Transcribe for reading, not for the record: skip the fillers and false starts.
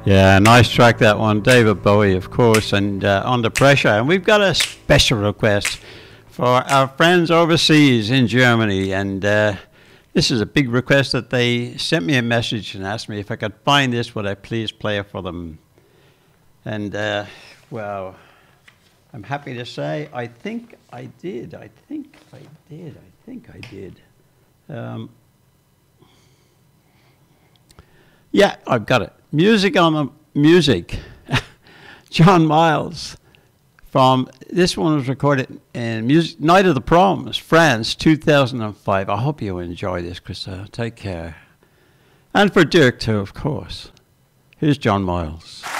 Yeah, nice track that one. David Bowie, of course, and Under Pressure. And we've got a special request for our friends overseas in Germany. And this is a big request that they sent me a message and asked me if I could find this, would I please play it for them? And, well, I'm happy to say I think I did. I think I did. Yeah, I've got it. Music on the Music. John Miles. From this one was recorded in Night of the Proms, France, 2005. I hope you enjoy this, Krista. Take care. And for Dirk too, of course. Here's John Miles.